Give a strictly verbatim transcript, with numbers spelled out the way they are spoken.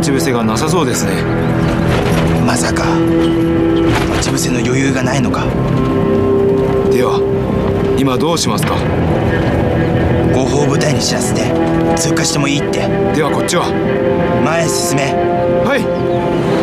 ち伏せがなさそうですね。 まさか待ち伏せの余裕がないのか。 では今どうしますか。 後方部隊に知らせて通過してもいいって。 ではこっちは前へ進め。 はい。